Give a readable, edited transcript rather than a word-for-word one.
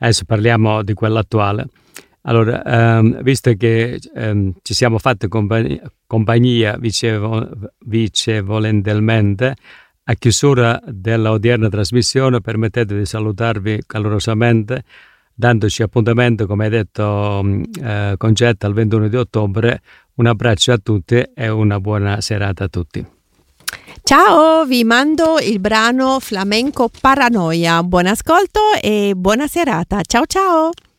Adesso parliamo di quella attuale. Allora, visto che ci siamo fatti compagnia vicevolentemente, a chiusura della odierna trasmissione permettete di salutarvi calorosamente, dandoci appuntamento, come hai detto Concetta, il 21 di ottobre. Un abbraccio a tutti e una buona serata a tutti. Ciao, vi mando il brano flamenco Paranoia. Buon ascolto e buona serata. Ciao ciao!